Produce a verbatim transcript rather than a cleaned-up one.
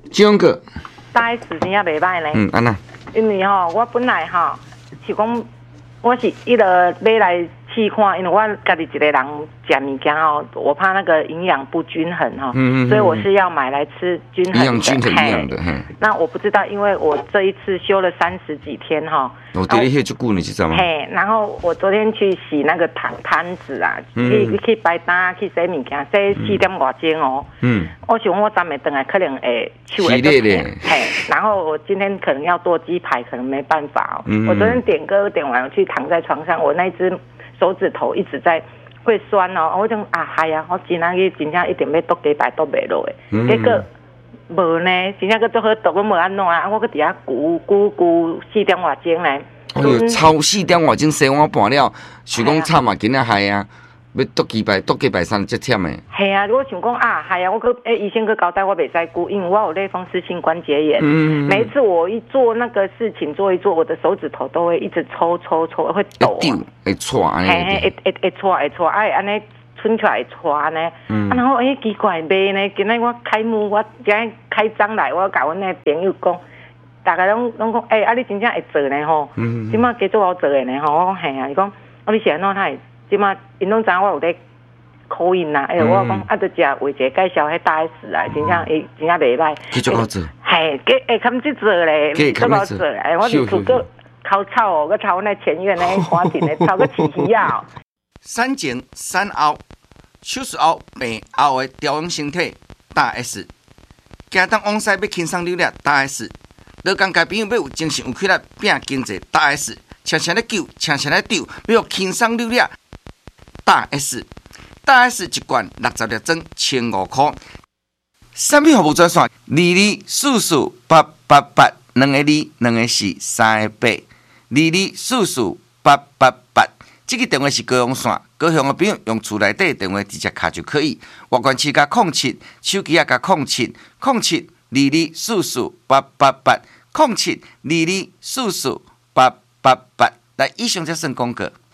种个大 S 真正袂歹呢。 嗯，安那？ 因为吼，我本来吼是讲，我是一个买来试看，因为我家己一个人食物件吼，我怕那个营养不均衡哈，嗯嗯，所以我是要买来吃均衡的， 营养均衡一样的。 那我不知道，因为我这一次休了三十几天哈。 我对你迄就久，你知道吗？ 嘿，然后我昨天去洗那个摊摊子啊，嗯、去去摆单，去洗物件，洗四点外钟哦。嗯。我想我昨暝回来可能会手会做甜，嘿，然后我今天可能要剁鸡排，可能没办法哦。嗯、我昨天点歌点完，我去躺在床上，我那只手指头一直在会酸哦，我就啊嗨呀，我今仔日真正一定要剁鸡排剁袂落的，嗯、结果。无呢，真正个做好毒，我无安怎啊？我搁伫遐咕咕咕四点外钟呢。 哎呦，超四点外钟洗碗半了，想讲惨嘛，今仔害啊，要剁鸡排，剁鸡排三只忝的。 系啊，我想讲啊，系啊，我搁诶，医生搁交代我袂使咕，因为我有类风湿性关节炎。嗯。每一次我一做那个事情做一做，我的手指头都会一直抽抽抽，会抖、啊。会抖， 会搓安尼。 嘿嘿，会会会搓会搓，哎安尼。伸出来拖呢，嗯、啊，然后诶、欸、奇怪卖呢，今仔我开幕，我今仔开张来，我甲阮诶朋友讲，大家拢拢讲，诶、欸，啊你真正会做呢吼，即马加做好做诶呢吼，我讲嘿啊，伊讲，啊你是安怎他即马因拢知影我有咧口音啦，哎、欸，我讲啊，就食画者介绍迄大 S 啊，真正伊真正袂歹， 去做好做， 嘿，给会堪去做咧，做好做，哎，我伫厝个烤草哦，个炒阮诶前院诶花田诶炒个起鱼啊。 三前三后，手术后病后的调养身体，大 S。行当往西要轻松溜达，大 S。劳工界朋友要有精神有气力拼经济，大 S。常常咧救，常常咧丢，要轻松溜达，大 S。大 S 一罐六十粒装，千五块。产品服务专线：二二四四八八八，两个二，两个四，三个八，二二四四八八八。这个电话是高雄线，高雄的朋友用厝内底电话直接卡就可以。外关市加空七，手机也加空七，空七二二四四八八八，空七二二四四八八八。来，以上才算广告。